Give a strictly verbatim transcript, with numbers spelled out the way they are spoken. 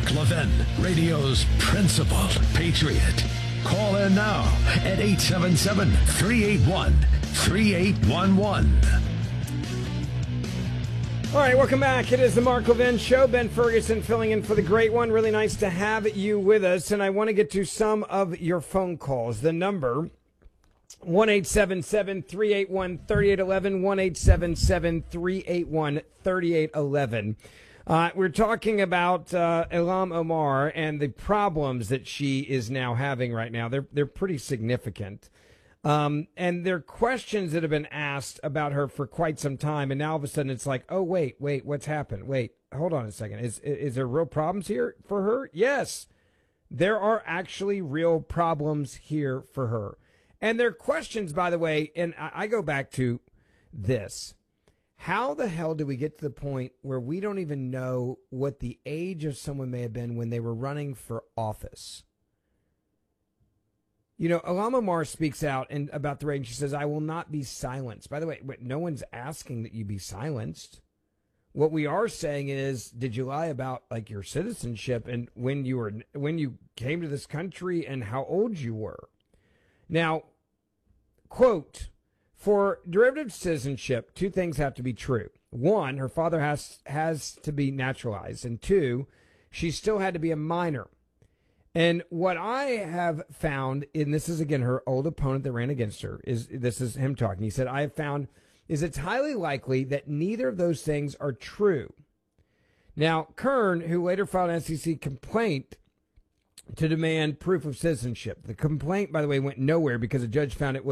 Mark Levin, radio's principal patriot. Call in now at eight seven seven, three eight one, three eight one one. All right, welcome back. It is the Mark Levin Show. Ben Ferguson filling in for the great one. Really nice to have you with us. And I want to get to some of your phone calls. The number, one eight seven seven, three eight one, three eight one one, one eight seven seven, three eight one, three eight one one. Uh, we're talking about uh, Ilham Omar and the problems that she is now having right now. They're, they're pretty significant. Um, and there are questions that have been asked about her for quite some time, and now all of a sudden it's like, oh, wait, wait, what's happened? Wait, hold on a second. Is is there real problems here for her? Yes, there are actually real problems here for her. And there are questions, by the way, and I, I go back to this. How the hell do we get to the point where we don't even know what the age of someone may have been when they were running for office? You know, Ilham Omar speaks out and about the raid. She says, I will not be silenced. By the way, no one's asking that you be silenced. What we are saying is, did you lie about like your citizenship and when you were when you came to this country and how old you were? Now, quote, for derivative citizenship, two things have to be true. One, her father has has to be naturalized. And two, she still had to be a minor. And what I have found, and this is, again, her old opponent that ran against her, is this is him talking. He said, I have found is it's highly likely that neither of those things are true. Now, Kern, who later filed an S E C complaint to demand proof of citizenship. The complaint, by the way, went nowhere because the judge found it was